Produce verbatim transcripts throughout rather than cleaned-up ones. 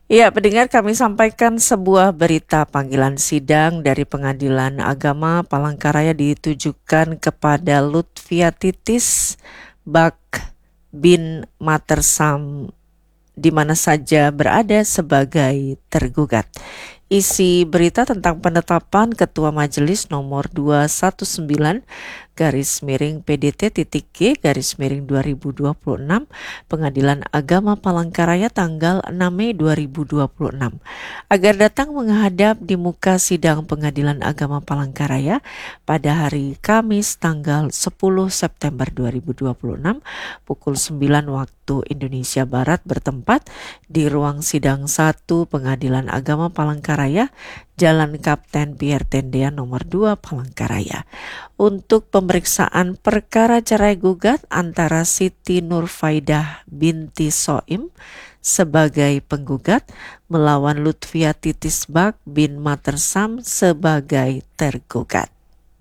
Iya, pendengar kami sampaikan sebuah berita panggilan sidang dari Pengadilan Agama Palangkaraya ditujukan kepada Lutfiatitis Bak bin Matersam di mana saja berada sebagai tergugat. Isi berita tentang penetapan Ketua Majelis nomor dua satu sembilan garis miring P D T titik G garis miring dua ribu dua puluh enam Pengadilan Agama Palangkaraya tanggal enam Mei dua ribu dua puluh enam agar datang menghadap di muka sidang Pengadilan Agama Palangkaraya pada hari Kamis tanggal sepuluh September dua ribu dua puluh enam pukul sembilan waktu Indonesia Barat bertempat di ruang sidang satu Pengadilan Agama Palangkaraya, Jalan Kapten Pierre Tendean nomor dua Palangkaraya, untuk pemeriksaan perkara cerai gugat antara Siti Nurfaidah binti Soim sebagai penggugat melawan Lutfiatitis Bak bin Matersam sebagai tergugat.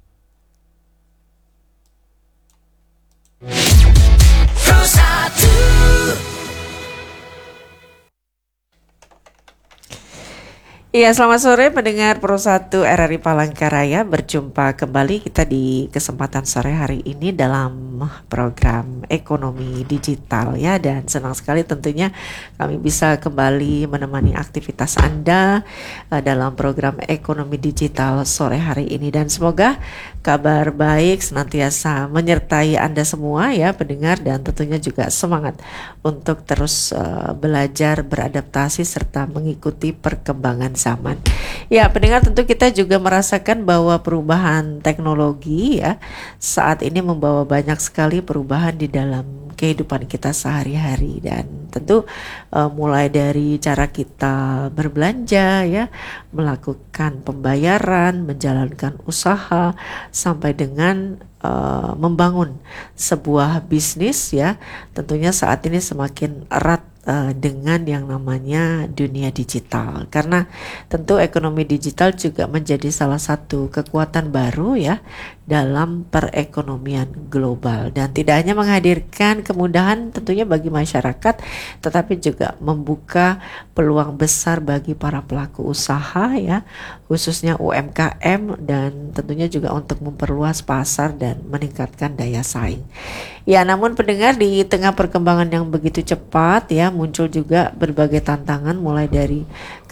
Iya, selamat sore pendengar Pro satu R R I Palangkaraya. Berjumpa kembali kita di kesempatan sore hari ini dalam program Ekonomi Digital ya, dan senang sekali tentunya kami bisa kembali menemani aktivitas Anda uh, dalam program Ekonomi Digital sore hari ini, dan semoga kabar baik senantiasa menyertai Anda semua ya pendengar, dan tentunya juga semangat untuk terus uh, belajar, beradaptasi serta mengikuti perkembangan zaman. Ya, pendengar, tentu kita juga merasakan bahwa perubahan teknologi ya saat ini membawa banyak sekali perubahan di dalam kehidupan kita sehari-hari, dan tentu uh, mulai dari cara kita berbelanja ya, melakukan pembayaran, menjalankan usaha sampai dengan uh, membangun sebuah bisnis ya, tentunya saat ini semakin erat uh, dengan yang namanya dunia digital, karena tentu ekonomi digital juga menjadi salah satu kekuatan baru ya dalam perekonomian global, dan tidak hanya menghadirkan kemudahan tentunya bagi masyarakat, tetapi juga membuka peluang besar bagi para pelaku usaha ya, khususnya U M K M, dan tentunya juga untuk memperluas pasar dan meningkatkan daya saing. Ya, namun pendengar, di tengah perkembangan yang begitu cepat ya, muncul juga berbagai tantangan, mulai dari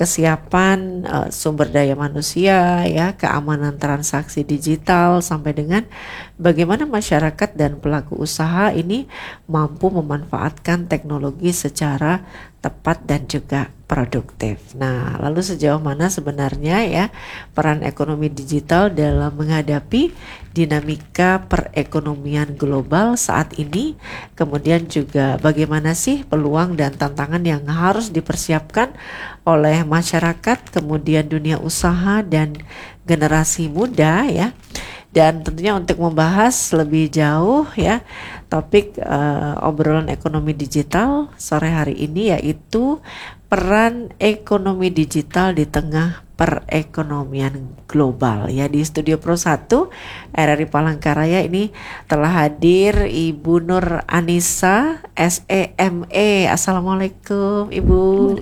kesiapan uh, sumber daya manusia ya, keamanan transaksi digital, sampai dengan bagaimana masyarakat dan pelaku usaha ini mampu memanfaatkan teknologi secara tepat dan juga produktif. Nah, lalu sejauh mana sebenarnya ya peran ekonomi digital dalam menghadapi dinamika perekonomian global saat ini? Kemudian juga bagaimana sih peluang dan tantangan yang harus dipersiapkan oleh masyarakat, kemudian dunia usaha dan generasi muda ya. Dan tentunya untuk membahas lebih jauh ya topik uh, obrolan ekonomi digital sore hari ini, yaitu peran ekonomi digital di tengah perekonomian global ya. Di studio Pro satu R R I Palangkaraya ini telah hadir Ibu Nur Anissa S E M E. Assalamualaikum Ibu.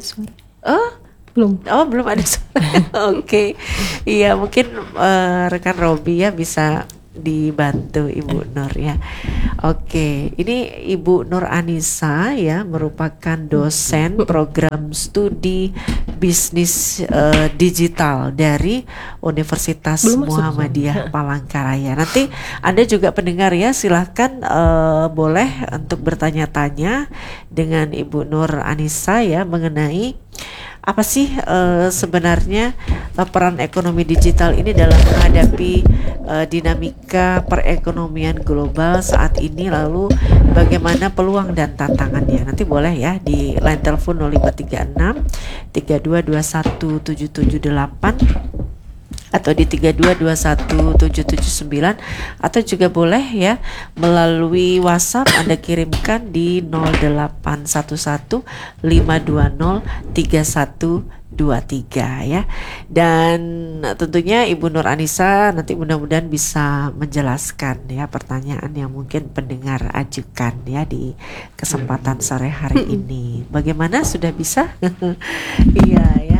Oh belum oh belum ada suara. Oke okay. Iya, mungkin uh, rekan Robi ya bisa dibantu Ibu Nur ya. Oke, okay. Ini Ibu Nur Anissa ya merupakan dosen program studi bisnis uh, digital dari Universitas Belum Muhammadiyah Palangkaraya. Nanti Anda juga pendengar ya, silahkan uh, boleh untuk bertanya-tanya dengan Ibu Nur Anissa ya mengenai apa sih uh, sebenarnya uh, peran ekonomi digital ini dalam menghadapi uh, dinamika perekonomian global saat ini, lalu bagaimana peluang dan tantangannya. Nanti boleh ya di line telepon nol lima tiga enam tiga dua dua satu tujuh tujuh delapan atau di tiga dua dua satu tujuh tujuh sembilan, atau juga boleh ya melalui WhatsApp Anda kirimkan di nol delapan satu satu lima dua nol tiga satu dua tiga ya. Dan tentunya Ibu Nur Anissa nanti mudah-mudahan bisa menjelaskan ya pertanyaan yang mungkin pendengar ajukan ya di kesempatan sore hari ini. Bagaimana, sudah bisa? Iya ya.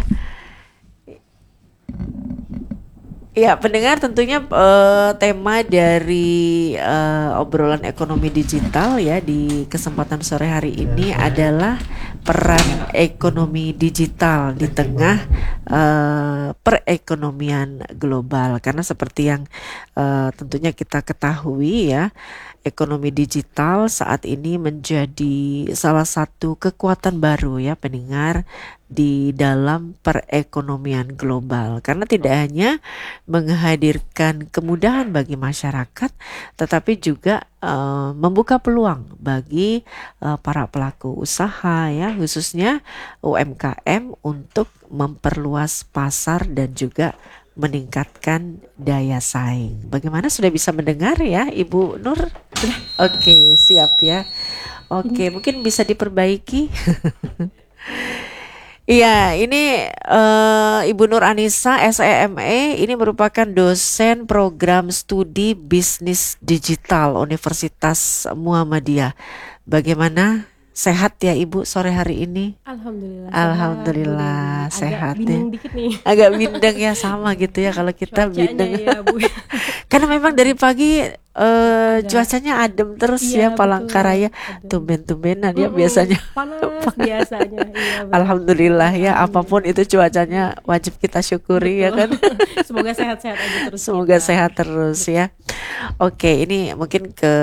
Ya, pendengar, tentunya uh, tema dari uh, obrolan ekonomi digital ya di kesempatan sore hari ini adalah peran ekonomi digital di tengah uh, perekonomian global. Karena seperti yang uh, tentunya kita ketahui ya, ekonomi digital saat ini menjadi salah satu kekuatan baru ya pendengar di dalam perekonomian global, karena tidak hanya menghadirkan kemudahan bagi masyarakat tetapi juga uh, membuka peluang bagi uh, para pelaku usaha ya, khususnya U M K M untuk memperluas pasar dan juga meningkatkan daya saing. Bagaimana, sudah bisa mendengar ya Ibu Nur? Oke, siap ya. Oke, mungkin bisa diperbaiki. Iya, ini uh, Ibu Nur Anissa S E M E ini merupakan dosen program studi bisnis digital Universitas Muhammadiyah. Bagaimana, sehat ya Ibu sore hari ini? Alhamdulillah. Alhamdulillah sehat, sehat agak bindeng ya. Dikit nih. Agak bindeng ya, sama gitu ya kalau kita Cuacanya bindeng. Ya, Bu. Karena memang dari pagi uh, cuacanya adem terus iya, ya Palangkaraya. Tumben-tumbenan ya biasanya. Panas biasanya. Iya, Alhamdulillah ya, apapun itu cuacanya wajib kita syukuri. Betul. Ya kan. Semoga sehat-sehat aja terus. Semoga kita. sehat terus ya. Oke, ini mungkin ke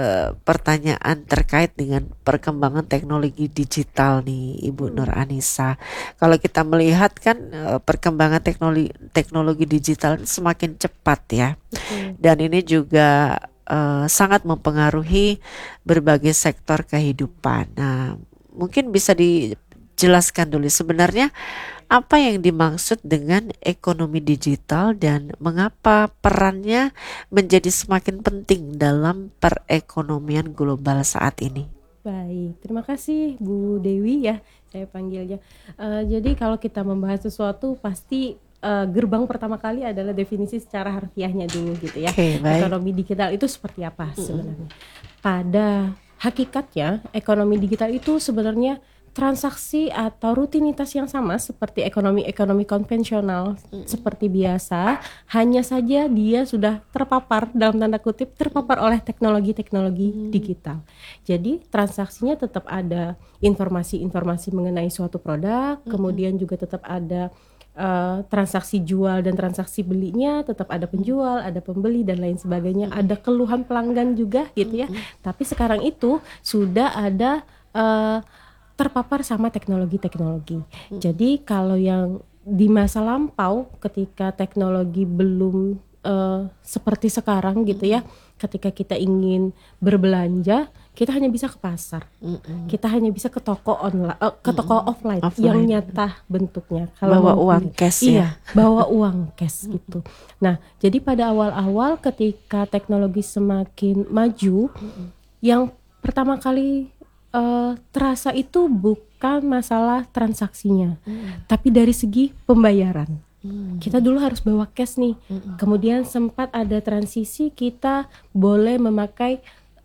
pertanyaan terkait dengan perkembangan teknologi digital nih Ibu Nur Anissa. Kalau kita melihat kan perkembangan teknologi teknologi digital semakin cepat ya. Betul. Dan ini juga uh, sangat mempengaruhi berbagai sektor kehidupan. Nah, mungkin bisa dijelaskan dulu sebenarnya apa yang dimaksud dengan ekonomi digital dan mengapa perannya menjadi semakin penting dalam perekonomian global saat ini. Baik, terima kasih Bu Dewi ya, saya panggilnya. Uh, jadi kalau kita membahas sesuatu pasti uh, gerbang pertama kali adalah definisi secara harfiahnya dulu gitu ya. Okay, ekonomi digital itu seperti apa sebenarnya? Mm-hmm. Pada hakikatnya ekonomi digital itu sebenarnya transaksi atau rutinitas yang sama seperti ekonomi-ekonomi konvensional mm-hmm. seperti biasa, hanya saja dia sudah terpapar dalam tanda kutip terpapar oleh teknologi-teknologi mm-hmm. digital. Jadi transaksinya tetap ada informasi-informasi mengenai suatu produk, mm-hmm. kemudian juga tetap ada uh, transaksi jual dan transaksi belinya, tetap ada penjual, ada pembeli dan lain sebagainya, mm-hmm. ada keluhan pelanggan juga gitu ya. Mm-hmm. Tapi sekarang itu sudah ada uh, terpapar sama teknologi-teknologi. Hmm. Jadi kalau yang di masa lampau ketika teknologi belum uh, seperti sekarang gitu ya, ketika kita ingin berbelanja, kita hanya bisa ke pasar. Hmm. Kita hanya bisa ke toko online, uh, ke toko hmm. offline, offline yang nyata bentuknya. Kalau bawa uang cash ya. Iya, bawa uang cash gitu. Nah, jadi pada awal-awal ketika teknologi semakin maju, hmm. yang pertama kali Uh, terasa itu bukan masalah transaksinya, hmm. tapi dari segi pembayaran. Hmm. Kita dulu harus bawa cash nih. Hmm. Kemudian sempat ada transisi kita boleh memakai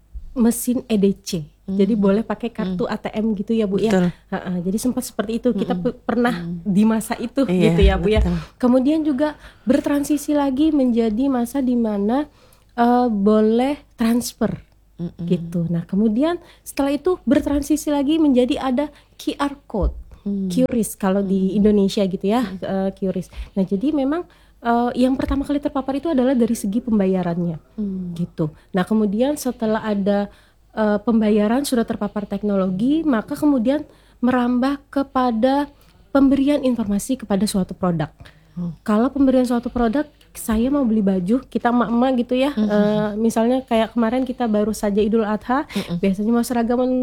mesin E D C. Hmm. Jadi boleh pakai kartu hmm. A T M gitu ya Bu. Betul. Ya. Ha-ha, jadi sempat seperti itu. Kita hmm. p- pernah hmm. di masa itu iya, gitu ya Bu betul. Ya. Kemudian juga bertransisi lagi menjadi masa di mana uh, boleh transfer. Mm-mm. Gitu. Nah, kemudian setelah itu bertransisi lagi menjadi ada Q R code, mm. Q R I S kalau mm. di Indonesia gitu ya, mm. uh, Q R I S. Nah, jadi memang uh, yang pertama kali terpapar itu adalah dari segi pembayarannya, mm. gitu. Nah, kemudian setelah ada uh, pembayaran sudah terpapar teknologi, maka kemudian merambah kepada pemberian informasi kepada suatu produk. Mm. Kalau pemberian suatu produk, saya mau beli baju, kita emak-emak gitu ya, mm-hmm. uh, misalnya kayak kemarin kita baru saja Idul Adha, mm-hmm. biasanya mau seragaman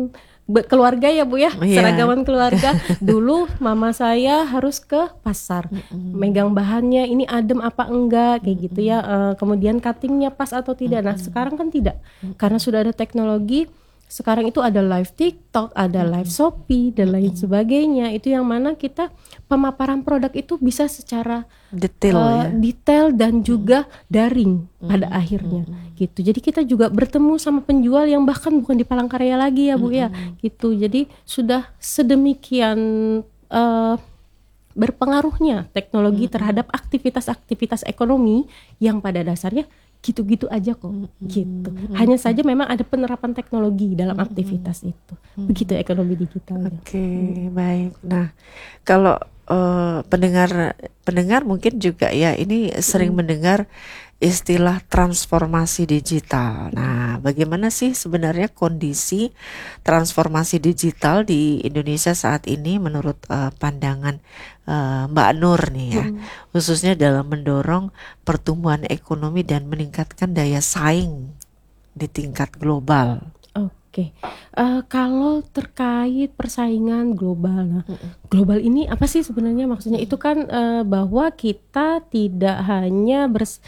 keluarga ya Bu ya, yeah. seragaman keluarga. Dulu mama saya harus ke pasar, mm-hmm. megang bahannya, ini adem apa enggak, kayak mm-hmm. gitu ya. Uh, kemudian cuttingnya pas atau tidak. Mm-hmm. Nah sekarang kan tidak, mm-hmm. karena sudah ada teknologi. Sekarang itu ada live TikTok, ada mm-hmm. live Shopee dan lain mm-hmm. sebagainya. Itu yang mana kita pemaparan produk itu bisa secara detail, uh, ya? detail dan juga mm-hmm. daring mm-hmm. pada akhirnya, mm-hmm. gitu. Jadi kita juga bertemu sama penjual yang bahkan bukan di Palangkaraya lagi ya Bu mm-hmm. ya, gitu. Jadi sudah sedemikian uh, berpengaruhnya teknologi mm-hmm. terhadap aktivitas-aktivitas ekonomi yang pada dasarnya gitu-gitu aja kok, mm-hmm. gitu. Hanya saja memang ada penerapan teknologi dalam mm-hmm. aktivitas itu. Begitu ekonomi digital. Oke, okay, mm-hmm. baik. Nah, kalau uh, pendengar pendengar mungkin juga ya ini sering mm-hmm. mendengar istilah transformasi digital. Nah, bagaimana sih sebenarnya kondisi transformasi digital di Indonesia saat ini menurut uh, pandangan uh, Mbak Nur nih ya, hmm. khususnya dalam mendorong pertumbuhan ekonomi dan meningkatkan daya saing di tingkat global. Oke, uh, kalau terkait persaingan global, nah mm-hmm. global ini apa sih sebenarnya maksudnya? Mm-hmm. Itu kan uh, bahwa kita tidak hanya bers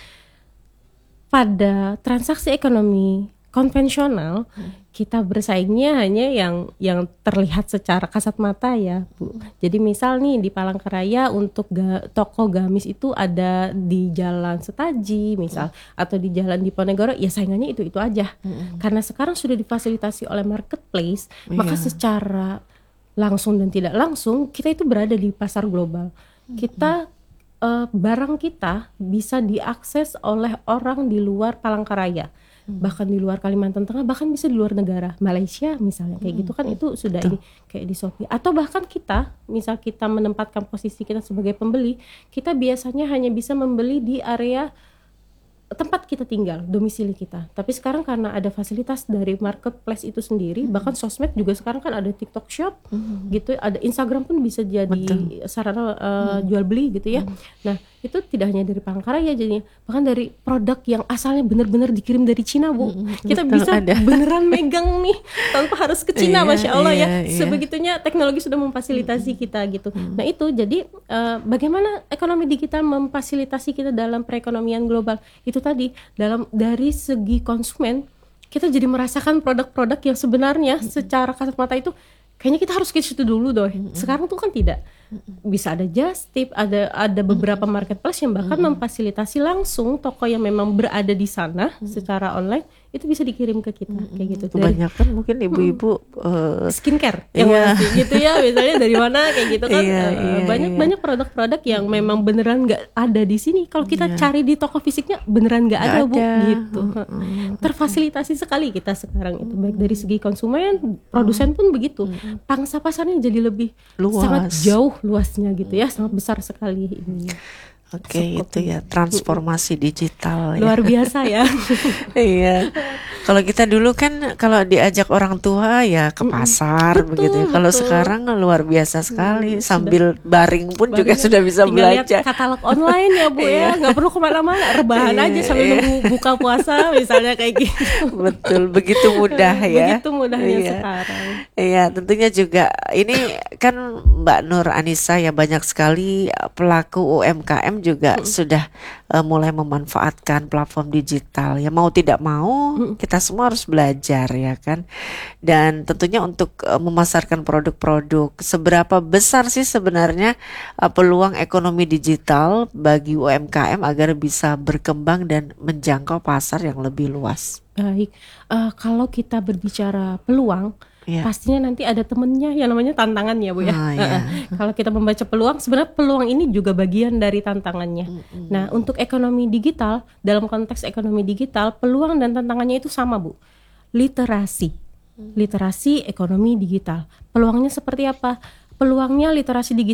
pada transaksi ekonomi konvensional, hmm. kita bersaingnya hanya yang yang terlihat secara kasat mata ya Bu. Jadi misal nih di Palangkaraya untuk ga, toko gamis itu ada di Jalan Setaji misal, hmm. atau di Jalan Diponegoro, ya saingannya itu-itu aja. Hmm. Karena sekarang sudah difasilitasi oleh marketplace, yeah. maka secara langsung dan tidak langsung kita itu berada di pasar global. Hmm. Kita Uh, barang kita bisa diakses oleh orang di luar Palangkaraya, hmm. bahkan di luar Kalimantan Tengah, bahkan bisa di luar negara, Malaysia misalnya, kayak hmm. gitu kan itu sudah Betul. Ini kayak di Shopee. Atau bahkan kita, misal kita menempatkan posisi kita sebagai pembeli, kita biasanya hanya bisa membeli di area tempat kita tinggal, domisili kita. Tapi sekarang karena ada fasilitas dari marketplace itu sendiri, mm-hmm. bahkan sosmed juga sekarang kan ada TikTok Shop, mm-hmm. gitu. Ada Instagram pun bisa jadi Betul. sarana uh, mm-hmm. jual beli gitu ya. Mm-hmm. Nah itu tidak hanya dari Palangkaraya jadinya, bahkan dari produk yang asalnya benar-benar dikirim dari Cina Bu. Mm-hmm. Kita Betul, bisa ada. beneran megang nih tanpa harus ke Cina, yeah, Masya Allah yeah, ya. Yeah. Sebegitunya teknologi sudah memfasilitasi mm-hmm. kita gitu. Mm-hmm. Nah itu jadi uh, bagaimana ekonomi digital memfasilitasi kita dalam perekonomian global itu tadi, dalam dari segi konsumen kita jadi merasakan produk-produk yang sebenarnya mm-hmm. secara kasat mata itu kayaknya kita harus ke situ dulu doh. Mm-hmm. Sekarang tuh kan tidak. Bisa ada just tip, ada ada beberapa marketplace yang bahkan mm-hmm. memfasilitasi langsung toko yang memang berada di sana mm-hmm. secara online itu bisa dikirim ke kita mm-hmm. kayak gitu. Kebanyakan dari, mungkin ibu-ibu uh, skincare yang iya. masih gitu ya, misalnya dari mana kayak gitu kan. Iya, uh, iya, banyak iya. banyak produk-produk yang mm-hmm. memang beneran nggak ada di sini. Kalau kita iya. cari di toko fisiknya beneran nggak ada, ada Bu gitu. Mm-hmm. Terfasilitasi sekali kita sekarang itu, baik dari segi konsumen, produsen pun begitu. Mm-hmm. Pangsa pasarnya jadi lebih luas, sangat jauh luasnya gitu ya, sangat besar sekali ini. Oke, okay, itu ya transformasi digital ya. Luar biasa ya. Iya. Kalau kita dulu kan kalau diajak orang tua ya ke pasar betul, begitu ya. Kalau sekarang luar biasa sekali, hmm, sambil sudah, baring pun baring juga sudah bisa belajar. Katalog online ya Bu ya, nggak perlu kemana-mana, rebahan iya, aja sambil iya. nunggu buka puasa misalnya kayak gitu. Betul, begitu mudah ya. Begitu mudahnya iya. sekarang. Iya, tentunya juga ini kan Mbak Nur Anissa ya, banyak sekali pelaku U M K M juga hmm. sudah uh, mulai memanfaatkan platform digital ya, mau tidak mau hmm. kita semua harus belajar ya kan. Dan tentunya untuk uh, memasarkan produk-produk, seberapa besar sih sebenarnya uh, peluang ekonomi digital bagi U M K M agar bisa berkembang dan menjangkau pasar yang lebih luas? Baik, uh, kalau kita berbicara peluang, yeah. pastinya nanti ada temennya yang namanya tantangan ya Bu ya. Ah, yeah. Kalau kita membaca peluang, sebenarnya peluang ini juga bagian dari tantangannya. Mm-hmm. Nah, untuk ekonomi digital, dalam konteks ekonomi digital, peluang dan tantangannya itu sama Bu. Literasi, mm. literasi ekonomi digital. Peluangnya seperti apa? Peluangnya literasi digital